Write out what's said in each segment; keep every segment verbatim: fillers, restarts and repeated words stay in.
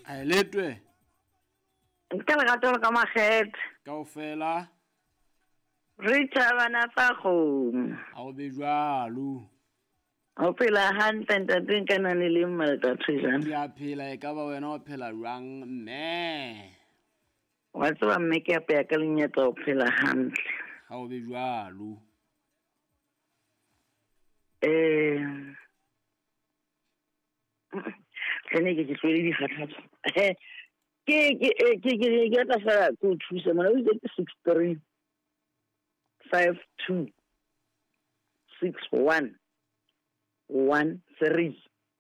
Ha letwe. Nka le gato ka makgethe. Kaofela. Re thabana tsa kgomo. Ha o be jwalo. O phela hantle ntate ka nane le mmaleka thujana. Ke a phela e ka ba wena o phela jwang mme. Wa tseba mme ke apeya ka lenyatsa o phela hantle. Ha o be jwalo. Eh Tene ke tswele di khathatso. Eh ke ke ke ke ke ta fa go thusa mona o itse six three five two six one one three.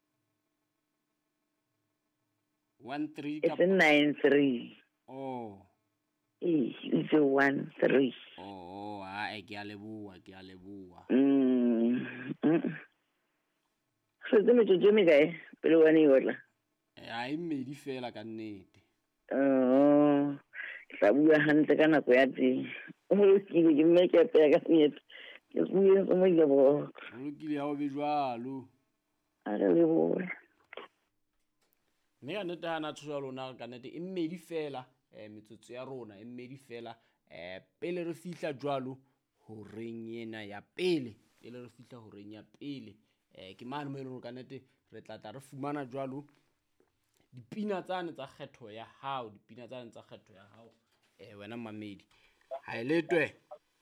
one three It's a nine three. Oh. Eh, it's a one three. Oh, ha e ke a leboa, ke a leboa. Mm. mm. So tseme tseme kae pele wa ne yotla. Eh ai mmedi fela ka nnete. Oh. Sa bua hantle ka nako ya teng. O lokile ke mme ke apeya ka nnete. Ke bua se mo ke bo. O lokile ha o be jwalo. A re leboa. Mme ka nnete ha na thusa lona ka nnete e mmedi fela eh metsotso ya rona e mmedi fela eh pele re fihla jwalo ho reng ena ya pele pele re fihla ho reng ya pele eh ke mane mo e leng ka nnete re tla tla re fumana jwalo dipina tsane tsa kgetho ya hao dipina tsane tsa kgetho ya hao eh wena mamedi ha e letwe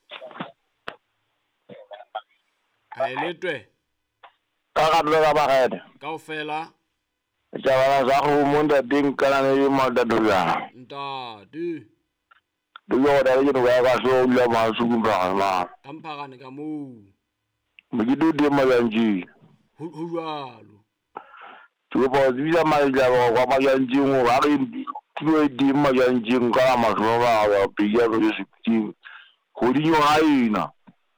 ha e letwe ka ga tlo ga ba gae kaofela Jawara za go monda ding kana ne mo da dula. Ntate. Duyo da le no ga so le ma su ngwa ma. Kampagane ka mo. Mo gidu de ma yanji. Ho jwalo. Tu bo di ya ma ja go wa ma yanji ngo ga ri tu di ma yanji nga ma so ba wa bi ya go su ti. Ho di yo haina.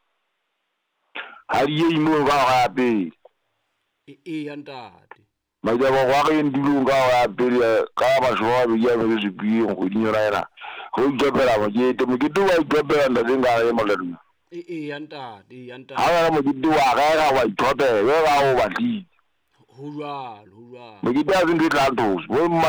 Ha ye mo ga ga be. E e ya ntate. Ma ja go wa ri ndilu nga wa be ka ba so ba bi ya go su bi go di yo ra. Ho gobela mo je te mo gidu wa gobela nda nga e mo le. E e ya ntate e ya ntate. Ha ra mo gidu wa ga ga wa gobela we ga o ba di. Ho jwalo ho jwalo. Mo gidu a zindi tlantos. Wo ma